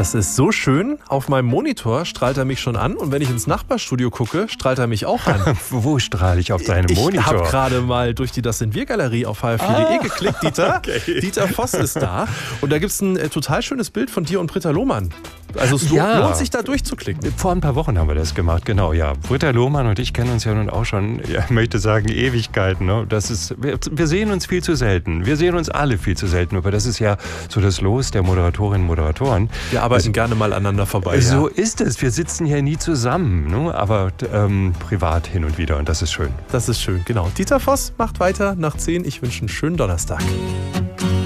Das ist so schön. Auf meinem Monitor strahlt er mich schon an und wenn ich ins Nachbarstudio gucke, strahlt er mich auch an. Wo strahle ich auf deinem Monitor? Ich habe gerade mal durch die Das sind wir Galerie auf hr4.de geklickt, Dieter. Okay. Dieter Voss ist da und da gibt es ein total schönes Bild von dir und Britta Lohmann. Also es lohnt sich da durchzuklicken. Vor ein paar Wochen haben wir das gemacht, genau, ja. Britta Lohmann und ich kennen uns ja nun auch schon, ich möchte sagen, Ewigkeiten. Ne? Wir sehen uns viel zu selten. Wir sehen uns alle viel zu selten. Aber das ist ja so das Los der Moderatorinnen und Moderatoren. Wir arbeiten gerne mal aneinander vorbei. So ist es. Wir sitzen hier nie zusammen, ne? Aber privat hin und wieder und das ist schön. Das ist schön, genau. Dieter Voss macht weiter nach 10. Ich wünsche einen schönen Donnerstag.